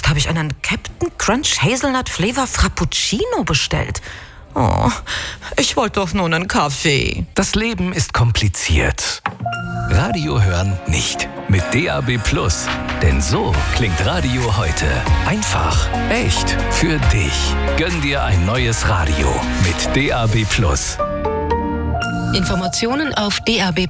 habe ich einen Captain Crunch Hazelnut Flavor Frappuccino bestellt. Oh, ich wollte doch nur einen Kaffee. Das Leben ist kompliziert. Radio hören nicht. Mit DAB+. Denn so klingt Radio heute. Einfach, echt, für dich. Gönn dir ein neues Radio mit DAB+. Informationen auf DAB+